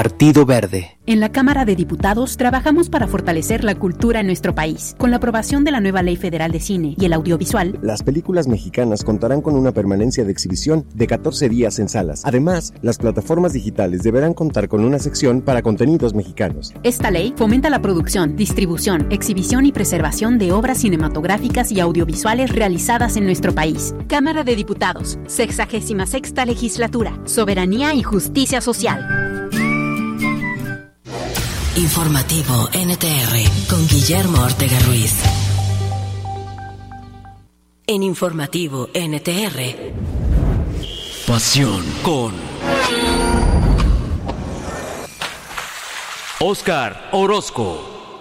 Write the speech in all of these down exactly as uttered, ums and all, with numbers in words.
Partido Verde. En la Cámara de Diputados trabajamos para fortalecer la cultura en nuestro país. Con la aprobación de la nueva Ley Federal de Cine y el Audiovisual, las películas mexicanas contarán con una permanencia de exhibición de catorce días en salas. Además, las plataformas digitales deberán contar con una sección para contenidos mexicanos. Esta ley fomenta la producción, distribución, exhibición y preservación de obras cinematográficas y audiovisuales realizadas en nuestro país. Cámara de Diputados, sexagésima sexta Legislatura, Soberanía y Justicia Social. Informativo N T R con Guillermo Ortega Ruiz. En Informativo N T R. Pasión con Óscar Orozco.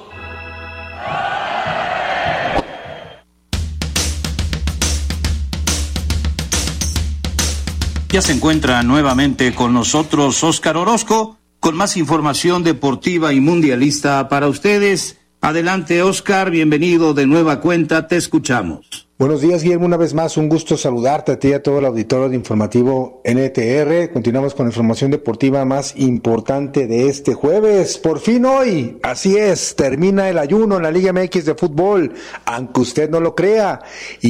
Ya se encuentra nuevamente con nosotros Óscar Orozco, con más información deportiva y mundialista para ustedes. Adelante, Óscar, bienvenido de nueva cuenta, te escuchamos. Buenos días, Guillermo, una vez más, un gusto saludarte a ti y a todo el auditorio de Informativo N T R. Continuamos con la información deportiva más importante de este jueves. Por fin hoy, así es, termina el ayuno en la Liga M X de fútbol, aunque usted no lo crea.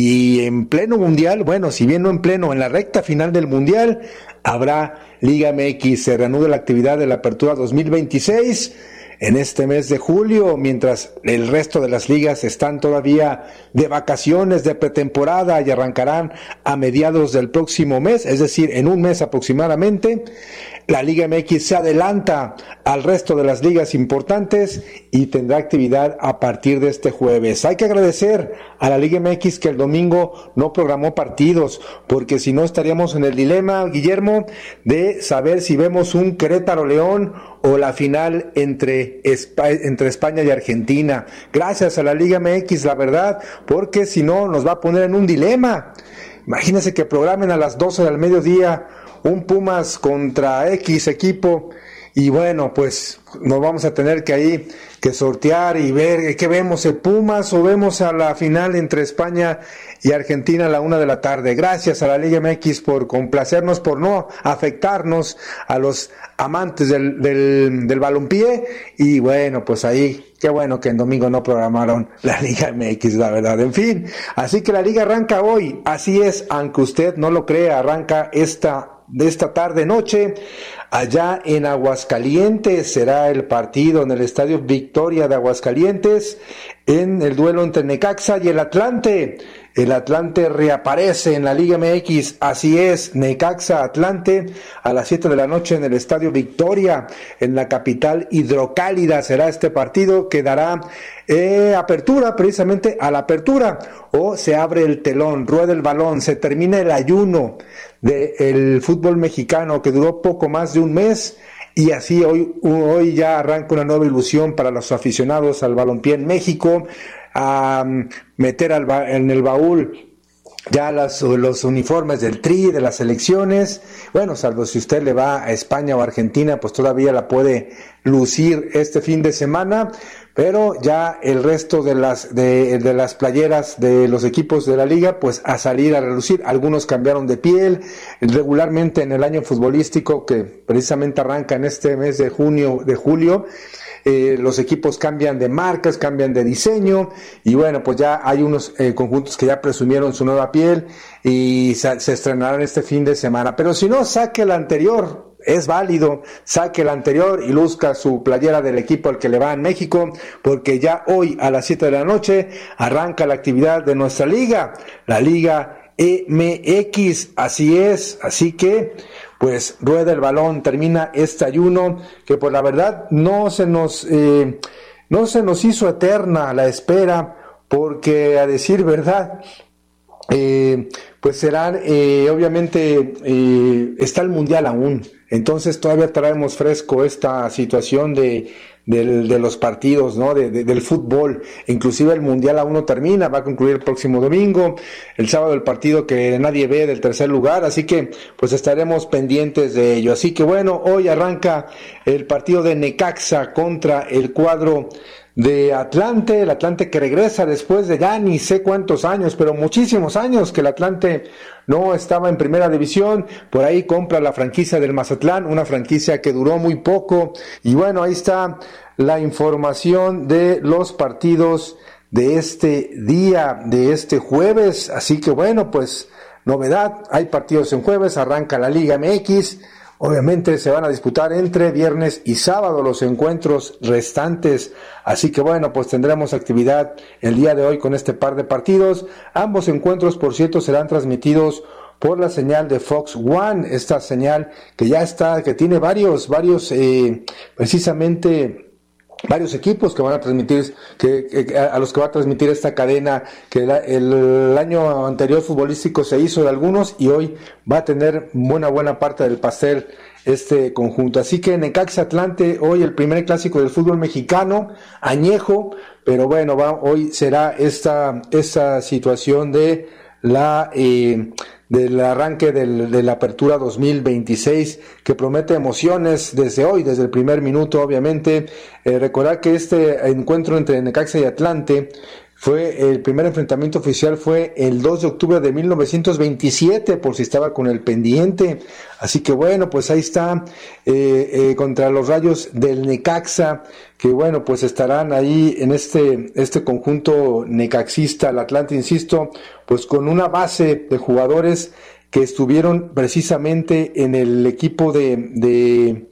Y en pleno mundial, bueno, si bien no en pleno, en la recta final del mundial, habrá Liga M X. Se reanuda la actividad de la Apertura dos mil veintiséis en este mes de julio, mientras el resto de las ligas están todavía de vacaciones, de pretemporada, y arrancarán a mediados del próximo mes, es decir, en un mes aproximadamente. La Liga M X se adelanta al resto de las ligas importantes y tendrá actividad a partir de este jueves. Hay que agradecer a la Liga M X que el domingo no programó partidos, porque si no estaríamos en el dilema, Guillermo, de saber si vemos un Querétaro-León o la final entre, Espa- entre España y Argentina. Gracias a la Liga M X, la verdad, porque si no nos va a poner en un dilema. Imagínense que programen a las doce del mediodía un Pumas contra X equipo, y bueno, pues nos vamos a tener que ahí que sortear y ver qué vemos, el Pumas o vemos a la final entre España y Argentina a la una de la tarde. Gracias a la Liga M X por complacernos, por no afectarnos a los amantes del, del, del balompié, y bueno, pues ahí, qué bueno que en domingo no programaron la Liga M X, la verdad. En fin, así que la Liga arranca hoy, así es, aunque usted no lo crea, arranca esta de esta tarde noche, allá en Aguascalientes. Será el partido en el Estadio Victoria de Aguascalientes, en el duelo entre Necaxa y el Atlante. El Atlante reaparece en la Liga M X, así es, Necaxa Atlante, a las siete de la noche en el Estadio Victoria, en la capital hidrocálida. Será este partido que dará eh, apertura, precisamente a la apertura, o se abre el telón, rueda el balón, se termina el ayuno del fútbol mexicano que duró poco más de un mes. Y así hoy, hoy ya arranca una nueva ilusión para los aficionados al balompié en México, a meter al ba- en el baúl ya las, los uniformes del Tri, de las selecciones. Bueno, salvo si usted le va a España o Argentina, pues todavía la puede lucir este fin de semana, pero ya el resto de las de, de las playeras de los equipos de la liga, pues a salir a relucir. Algunos cambiaron de piel. Regularmente en el año futbolístico, que precisamente arranca en este mes de junio, de julio, Eh, los equipos cambian de marcas, cambian de diseño, y bueno, pues ya hay unos eh, conjuntos que ya presumieron su nueva piel y se, se estrenarán este fin de semana. Pero si no, saque la anterior, es válido, saque la anterior y luzca su playera del equipo al que le va en México, porque ya hoy a las siete de la noche arranca la actividad de nuestra liga, la Liga M X, así es, así que pues rueda el balón, termina este ayuno que pues la verdad no se nos eh, no se nos hizo eterna la espera, porque a decir verdad eh, pues serán eh, obviamente eh, está el mundial aún, entonces todavía traemos fresco esta situación de Del, de los partidos, ¿no? De, de, del fútbol. Inclusive el mundial aún no termina, va a concluir el próximo domingo, el sábado el partido que nadie ve del tercer lugar, así que pues estaremos pendientes de ello. Así que bueno, hoy arranca el partido de Necaxa contra el cuadro de Atlante, el Atlante que regresa después de ya ni sé cuántos años, pero muchísimos años que el Atlante no estaba en primera división. Por ahí compra la franquicia del Mazatlán, una franquicia que duró muy poco. Y bueno, ahí está la información de los partidos de este día, de este jueves. Así que bueno, pues novedad, hay partidos en jueves, arranca la Liga M X. Obviamente se van a disputar entre viernes y sábado los encuentros restantes, así que bueno, pues tendremos actividad el día de hoy con este par de partidos. Ambos encuentros, por cierto, serán transmitidos por la señal de Fox One, esta señal que ya está, que tiene varios, varios, eh, precisamente... varios equipos que van a transmitir, que, que a los que va a transmitir esta cadena, que la, el, el año anterior futbolístico se hizo de algunos y hoy va a tener buena buena parte del pastel este conjunto. Así que Necaxa Atlante, hoy el primer clásico del fútbol mexicano, añejo, pero bueno, va, hoy será esta, esta situación de la eh, del arranque del, de la apertura dos mil veintiséis, que promete emociones desde hoy, desde el primer minuto, obviamente. Eh, recordar que este encuentro entre Necaxa y Atlante fue, el primer enfrentamiento oficial fue el dos de octubre de mil novecientos veintisiete, por si estaba con el pendiente. Así que bueno, pues ahí está, eh, eh, contra los Rayos del Necaxa, que bueno, pues estarán ahí en este, este conjunto necaxista, el Atlante, insisto, pues con una base de jugadores que estuvieron precisamente en el equipo de, de,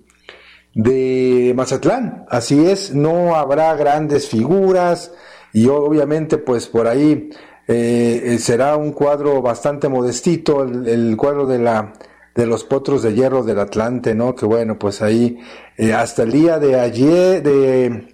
de Mazatlán. Así es, no habrá grandes figuras, y obviamente pues por ahí eh, será un cuadro bastante modestito, el, el cuadro de la de los Potros de Hierro del Atlante, ¿no? Que bueno, pues ahí eh, hasta el día de ayer de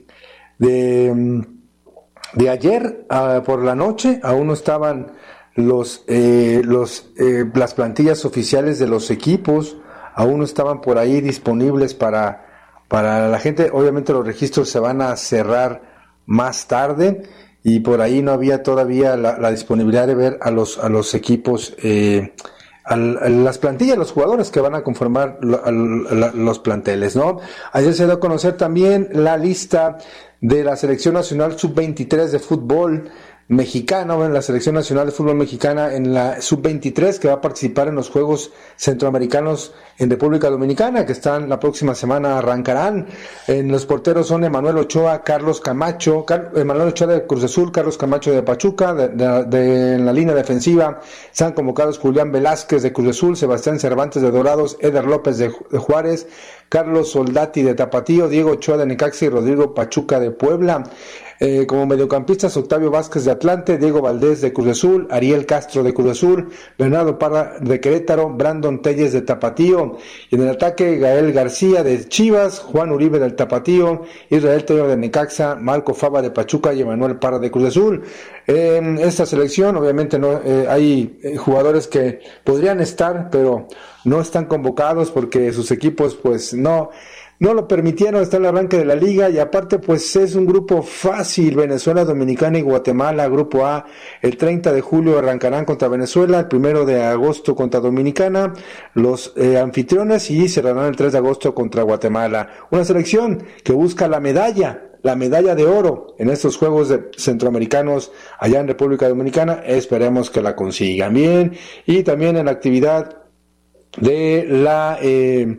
de, de ayer uh, por la noche aún no estaban los eh, los eh, las plantillas oficiales de los equipos, aún no estaban por ahí disponibles para para la gente. Obviamente los registros se van a cerrar más tarde y por ahí no había todavía la, la disponibilidad de ver a los a los equipos, eh, a, a las plantillas, los jugadores que van a conformar lo, a, a, los planteles, ¿no? Ayer se dio a conocer también la lista de la Selección Nacional sub veintitrés de fútbol mexicana, en la Selección Nacional de Fútbol Mexicana en la sub veintitrés, que va a participar en los Juegos Centroamericanos en República Dominicana, que están la próxima semana, arrancarán. En los porteros son Emanuel Ochoa, Carlos Camacho, Car- Emanuel Ochoa de Cruz Azul, Carlos Camacho de Pachuca. De, de, de, en la línea defensiva están convocados Julián Velázquez de Cruz Azul, Sebastián Cervantes de Dorados, Eder López de, de Juárez, Carlos Soldati de Tapatío, Diego Ochoa de Necaxa y Rodrigo Pachuca de Puebla. Eh, como mediocampistas, Octavio Vázquez de Atlante, Diego Valdés de Cruz Azul, Ariel Castro de Cruz Azul, Bernardo Parra de Querétaro, Brandon Telles de Tapatío. Y en el ataque, Gael García de Chivas, Juan Uribe del Tapatío, Israel Tello de Necaxa, Marco Fava de Pachuca y Emanuel Parra de Cruz Azul. En esta selección, obviamente, no eh, hay eh, jugadores que podrían estar, pero no están convocados porque sus equipos, pues, no... no lo permitieron, está el arranque de la liga, y aparte pues es un grupo fácil, Venezuela, Dominicana y Guatemala, grupo A. El treinta de julio arrancarán contra Venezuela, el primero de agosto contra Dominicana, los eh, anfitriones, y cerrarán el tres de agosto contra Guatemala. Una selección que busca la medalla, la medalla de oro en estos Juegos de Centroamericanos allá en República Dominicana. Esperemos que la consigan bien. Y también en la actividad de la eh,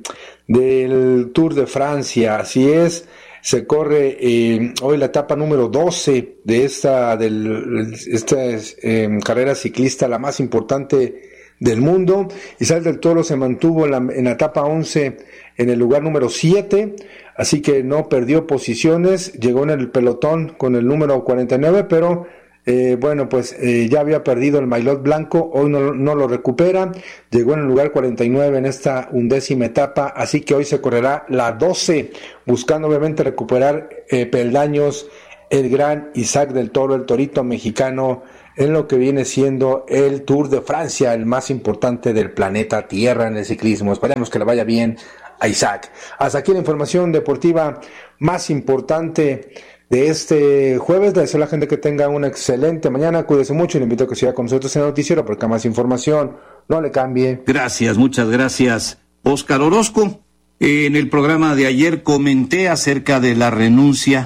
del Tour de Francia, así es, se corre eh, hoy la etapa número doce de esta del esta eh, carrera ciclista, la más importante del mundo. Isabel del Toro se mantuvo en la, en la etapa once en el lugar número siete, así que no perdió posiciones, llegó en el pelotón con el número cuarenta y nueve, pero Eh, bueno, pues eh, ya había perdido el maillot blanco, hoy no, no lo recupera, llegó en el lugar cuarenta y nueve en esta undécima etapa, así que hoy se correrá la doce, buscando obviamente recuperar eh, peldaños el gran Isaac del Toro, el torito mexicano, en lo que viene siendo el Tour de Francia, el más importante del planeta Tierra en el ciclismo. Esperemos que le vaya bien a Isaac. Hasta aquí la información deportiva más importante de este jueves. Le deseo a la gente que tenga una excelente mañana, cuídese mucho y le invito a que siga con nosotros en el noticiero porque más información, no le cambie. Gracias, muchas gracias, Óscar Orozco. En el programa de ayer comenté acerca de la renuncia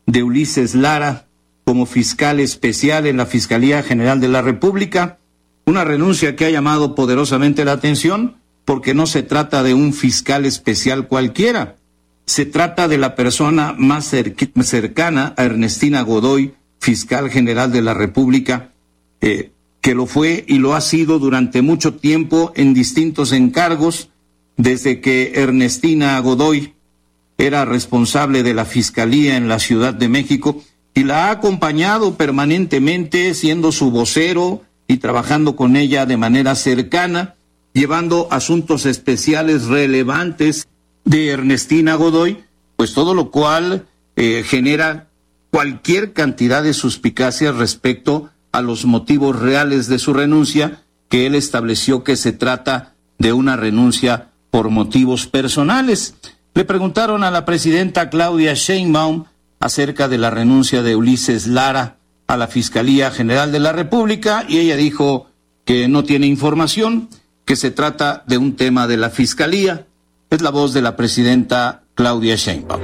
de Ulises Lara como fiscal especial en la Fiscalía General de la República, una renuncia que ha llamado poderosamente la atención porque no se trata de un fiscal especial cualquiera, se trata de la persona más cerc- cercana a Ernestina Godoy, fiscal general de la República, eh, que lo fue y lo ha sido durante mucho tiempo en distintos encargos, desde que Ernestina Godoy era responsable de la Fiscalía en la Ciudad de México y la ha acompañado permanentemente, siendo su vocero y trabajando con ella de manera cercana, llevando asuntos especiales relevantes de Ernestina Godoy, pues todo lo cual eh, genera cualquier cantidad de suspicacias respecto a los motivos reales de su renuncia, que él estableció que se trata de una renuncia por motivos personales. Le preguntaron a la presidenta Claudia Sheinbaum acerca de la renuncia de Ulises Lara a la Fiscalía General de la República y ella dijo que no tiene información, que se trata de un tema de la Fiscalía. Es la voz de la presidenta Claudia Sheinbaum.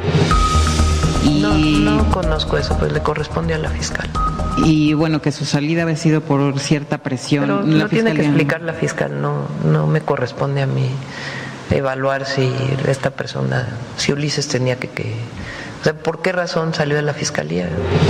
No, no conozco eso, pues le corresponde a la fiscal. Y bueno, que su salida había sido por cierta presión. Pero la lo tiene que fiscalía... explicar la fiscal, no, no me corresponde a mí evaluar si esta persona, si Ulises tenía que, que... O sea, ¿por qué razón salió de la fiscalía?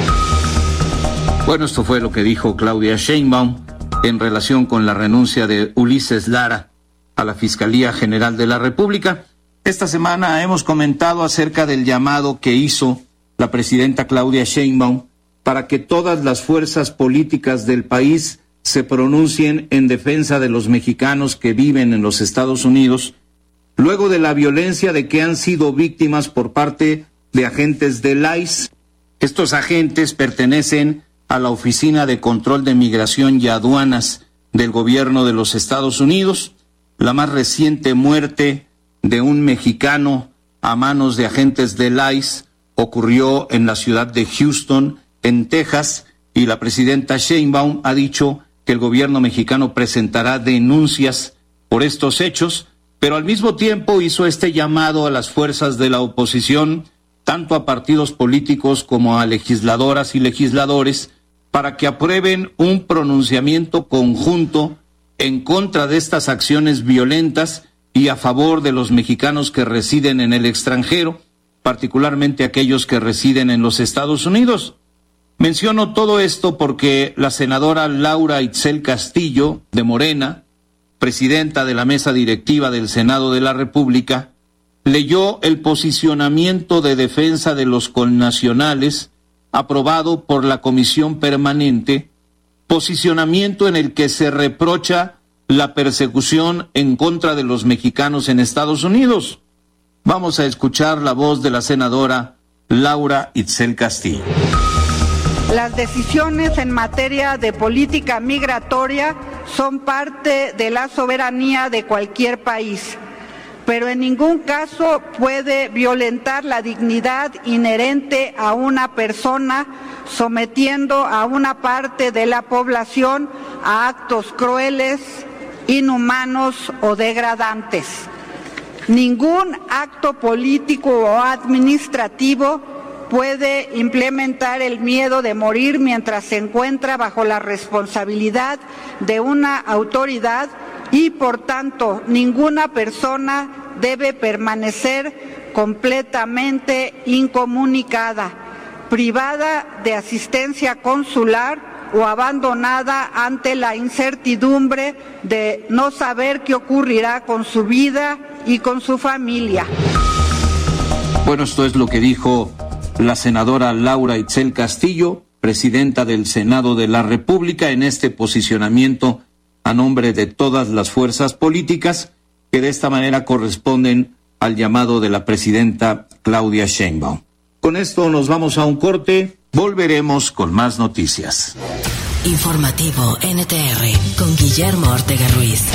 Bueno, esto fue lo que dijo Claudia Sheinbaum en relación con la renuncia de Ulises Lara a la Fiscalía General de la República. Esta semana hemos comentado acerca del llamado que hizo la presidenta Claudia Sheinbaum para que todas las fuerzas políticas del país se pronuncien en defensa de los mexicanos que viven en los Estados Unidos, luego de la violencia de que han sido víctimas por parte de agentes del I C E. Estos agentes pertenecen a la Oficina de Control de Migración y Aduanas del Gobierno de los Estados Unidos. La más reciente muerte de un mexicano a manos de agentes del I C E ocurrió en la ciudad de Houston, en Texas, y la presidenta Sheinbaum ha dicho que el gobierno mexicano presentará denuncias por estos hechos, pero al mismo tiempo hizo este llamado a las fuerzas de la oposición, tanto a partidos políticos como a legisladoras y legisladores, para que aprueben un pronunciamiento conjunto en contra de estas acciones violentas y a favor de los mexicanos que residen en el extranjero, particularmente aquellos que residen en los Estados Unidos. Menciono todo esto porque la senadora Laura Itzel Castillo, de Morena, presidenta de la mesa directiva del Senado de la República, leyó el posicionamiento de defensa de los connacionales aprobado por la Comisión Permanente, posicionamiento en el que se reprocha la persecución en contra de los mexicanos en Estados Unidos. Vamos a escuchar la voz de la senadora Laura Itzel Castillo. Las decisiones en materia de política migratoria son parte de la soberanía de cualquier país, pero en ningún caso puede violentar la dignidad inherente a una persona, sometiendo a una parte de la población a actos crueles, inhumanos o degradantes. Ningún acto político o administrativo puede implementar el miedo de morir mientras se encuentra bajo la responsabilidad de una autoridad y, por tanto, ninguna persona debe permanecer completamente incomunicada, privada de asistencia consular o abandonada ante la incertidumbre de no saber qué ocurrirá con su vida y con su familia. Bueno, esto es lo que dijo la senadora Laura Itzel Castillo, presidenta del Senado de la República, en este posicionamiento a nombre de todas las fuerzas políticas que de esta manera corresponden al llamado de la presidenta Claudia Sheinbaum. Con esto nos vamos a un corte, volveremos con más noticias. Informativo N T R con Guillermo Ortega Ruiz.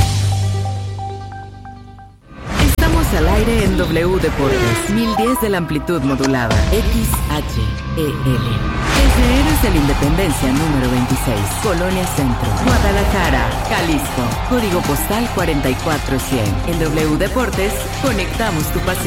Estamos al aire en W Deportes, mil diez de la amplitud modulada, X H E L. Desde Héroes de la Independencia número veintiséis, Colonia Centro, Guadalajara, Jalisco, código postal cuarenta y cuatro cien. En W Deportes, conectamos tu pasión.